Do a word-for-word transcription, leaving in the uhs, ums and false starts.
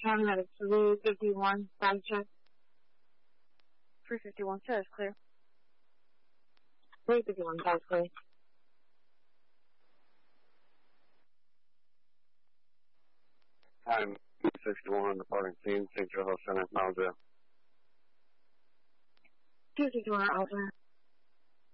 ten at three fifty-one, status check. three fifty-one, status clear. three fifty-one, status clear. Time sixty-one, departing scene, Saint Joe Center, Mount Zero. two sixty-one, Alpha.